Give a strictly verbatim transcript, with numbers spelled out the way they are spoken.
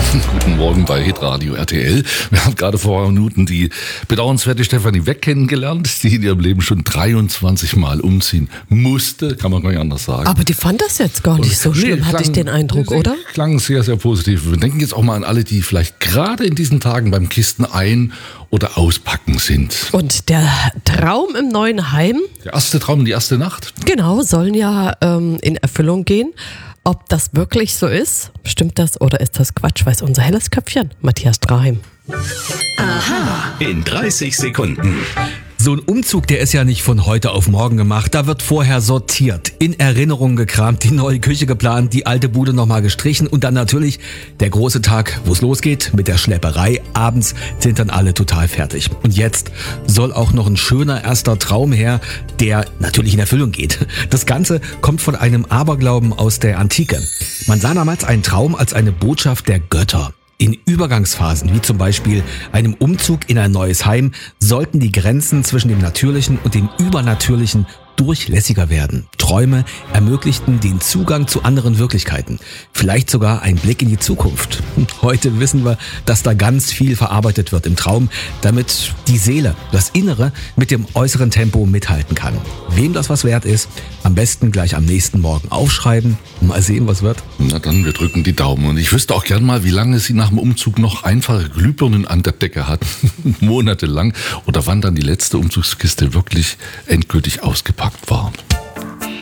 Guten Morgen bei Hitradio R T L. Wir haben gerade vor Minuten die bedauernswerte Stefanie Weck kennengelernt, die in ihrem Leben schon dreiundzwanzig Mal umziehen musste, kann man gar nicht anders sagen. Aber die fand das jetzt gar nicht so schlimm, nee, hatte klang, ich den Eindruck, nee, oder? Klang sehr, sehr positiv. Wir denken jetzt auch mal an alle, die vielleicht gerade in diesen Tagen beim Kisten ein- oder auspacken sind. Und der Traum im neuen Heim, Der erste Traum, die erste Nacht. genau, sollen ja ähm, in Erfüllung gehen. Ob das wirklich so ist, stimmt das oder ist das Quatsch, weiß unser helles Köpfchen, Matthias Draheim. Aha. In dreißig Sekunden. So ein Umzug, der ist ja nicht von heute auf morgen gemacht. Da wird vorher sortiert, in Erinnerung gekramt, die neue Küche geplant, die alte Bude nochmal gestrichen und dann natürlich der große Tag, wo es losgeht mit der Schlepperei. Abends sind dann alle total fertig. Und jetzt soll auch noch ein schöner erster Traum her, der natürlich in Erfüllung geht. Das Ganze kommt von einem Aberglauben aus der Antike. Man sah damals einen Traum als eine Botschaft der Götter. In Übergangsphasen, wie zum Beispiel einem Umzug in ein neues Heim, sollten die Grenzen zwischen dem Natürlichen und dem Übernatürlichen durchlässiger werden. Träume ermöglichten den Zugang zu anderen Wirklichkeiten. Vielleicht sogar ein Blick in die Zukunft. Heute wissen wir, dass da ganz viel verarbeitet wird im Traum, damit die Seele, das Innere, mit dem äußeren Tempo mithalten kann. Wem das was wert ist, am besten gleich am nächsten Morgen aufschreiben. Mal sehen, was wird. Na dann, wir drücken die Daumen. Und ich wüsste auch gern mal, wie lange Sie nach dem Umzug noch einfache Glühbirnen an der Decke hatten. Monatelang. Oder wann dann die letzte Umzugskiste wirklich endgültig ausgepackt war.